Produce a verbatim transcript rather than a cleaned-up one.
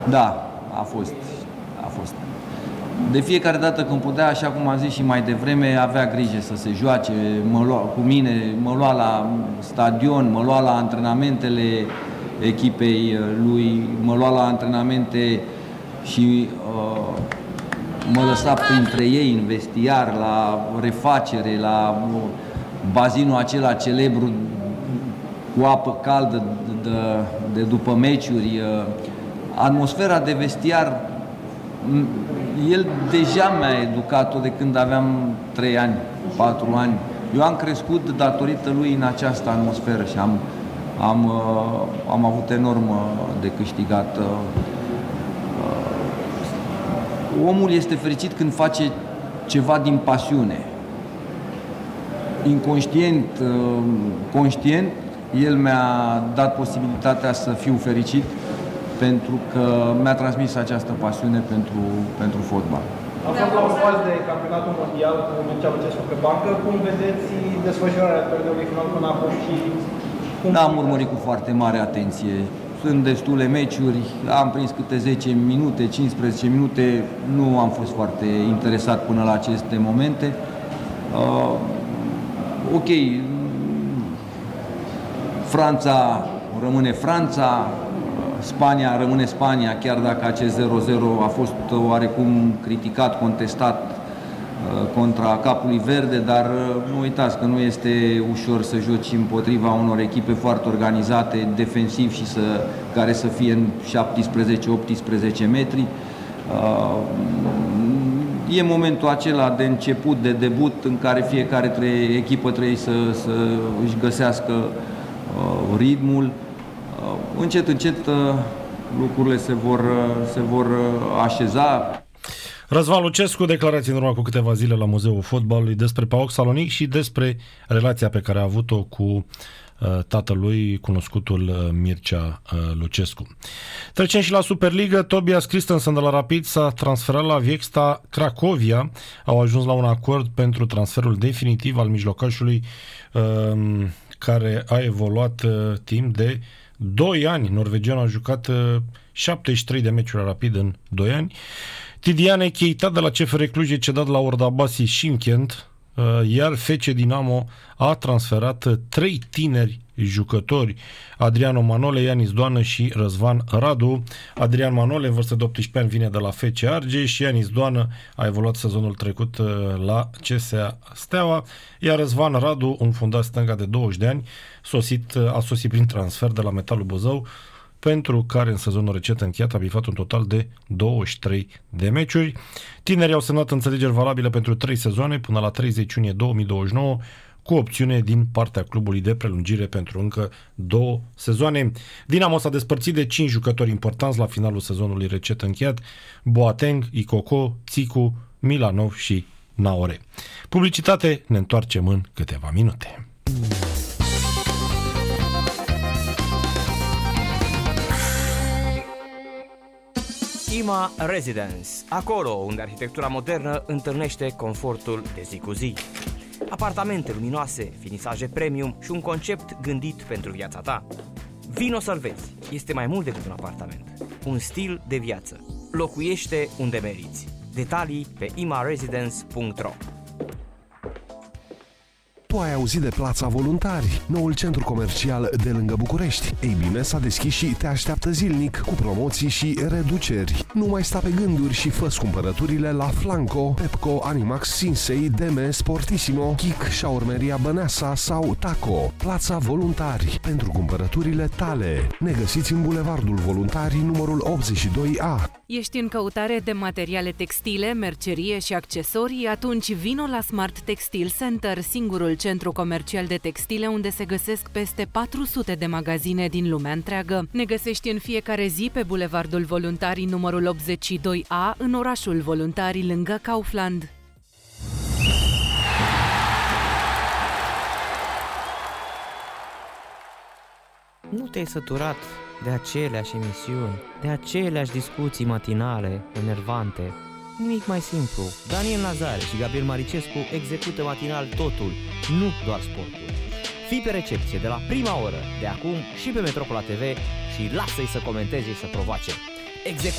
Da, a fost, a fost. De fiecare dată când putea, așa cum am zis și mai devreme, avea grijă să se joace, mă lua cu mine, mă lua la stadion, mă lua la antrenamentele echipei lui, mă lua la antrenamente și uh, mă lăsa printre ei în vestiar, la refacere, la bazinul acela celebru cu apă caldă de, de, de după meciuri. Atmosfera de vestiar, el deja mi-a educat-o de când aveam trei ani, patru ani. Eu am crescut datorită lui în această atmosferă și am, am, am avut enorm de câștigat. Omul este fericit când face ceva din pasiune. Inconștient, conștient, el mi-a dat posibilitatea să fiu fericit pentru că mi-a transmis această pasiune pentru, pentru fotbal. Am fost la un pas de campionatul mondial cu Mircea Lucescu pe bancă. Cum vedeți desfășurarea periodului final până acum și cum... N-am urmărit cu foarte mare atenție. Sunt destule meciuri, am prins câte zece minute, cincisprezece minute, nu am fost foarte interesat până la aceste momente. Uh, ok, Franța rămâne Franța, Spania rămâne Spania, chiar dacă acest zero zero a fost oarecum criticat, contestat uh, contra Capului Verde, dar uh, nu uitați că nu este ușor să joci împotriva unor echipe foarte organizate, defensiv și să, care să fie în șaptesprezece optsprezece metri. Uh, e momentul acela de început, de debut, în care fiecare tre- echipă trebuie să, să își găsească uh, ritmul. Încet, încet lucrurile se vor, se vor așeza. Răzvan Lucescu, declarații în urmă cu câteva zile la Muzeul Fotbalului despre PAOK Salonic și despre relația pe care a avut-o cu uh, tatălui, cunoscutul uh, Mircea uh, Lucescu. Trecem și la Superliga. Tobias Christensen de la Rapid s-a transferat la Viexta Cracovia. Au ajuns la un acord pentru transferul definitiv al mijlocașului uh, care a evoluat uh, timp de doi ani. Norvegianul a jucat uh, șaptezeci și trei de meciuri la Rapid în doi ani. Tidiane Keita de la C F R Cluj e cedat la Ordabasi Shymkent, uh, iar F C Dinamo a transferat uh, trei tineri jucători, Adriano Manole, Ianis Doană și Răzvan Radu. Adrian Manole, în vârstă de optsprezece ani, vine de la F C Argeș și Ianis Doană a evoluat sezonul trecut uh, la C S A Steaua, iar Răzvan Radu, un fundaș stânga de douăzeci de ani, sosit, uh, a sosit prin transfer de la Metalul Buzău, pentru care în sezonul recent încheiat a bifat un total de douăzeci și trei de meciuri. Tinerii au semnat înțelegeri valabile pentru trei sezoane până la treizeci iunie două mii douăzeci și nouă, cu opțiune din partea clubului de prelungire pentru încă două sezoane. Dinamo s-a despărțit de cinci jucători importanți la finalul sezonului recent încheiat: Boateng, Ikoko, Țicu, Milanov și Naore. Publicitate, ne întoarcem în câteva minute. IMA Residence, acolo unde arhitectura modernă întâlnește confortul de zi cu zi. Apartamente luminoase, finisaje premium și un concept gândit pentru viața ta. Vino să-l vezi. Este mai mult decât un apartament. Un stil de viață. Locuiește unde meriți. Detalii pe ima residence punct ro. Tu ai auzit de Plața Voluntari, noul centru comercial de lângă București. Ei bine, s-a deschis și te așteaptă zilnic cu promoții și reduceri. Nu mai sta pe gânduri și fă-ți cumpărăturile la Flanco, Pepco, Animax, Sinsei, Deme, Sportissimo, Kik, Shaurmeria Băneasa sau Taco. Plața Voluntari, pentru cumpărăturile tale. Ne găsiți în Bulevardul Voluntarii, numărul optzeci și doi A. Ești în căutare de materiale textile, mercerie și accesorii? Atunci vino la Smart Textile Center, singurul centru comercial de textile unde se găsesc peste patru sute de magazine din lumea întreagă. Ne găsești în fiecare zi pe Bulevardul Voluntarii, numărul optzeci și doi A, în orașul Voluntarii, lângă Kaufland. Nu te-ai săturat de aceleași emisiuni, de aceleași discuții matinale enervante? Nimic mai simplu. Daniel Nazare și Gabriel Maricescu execută matinal totul, nu doar sportul. Fii pe recepție de la prima oră, de acum și pe Metropola T V și lasă-i să comenteze și să provoace. Executiv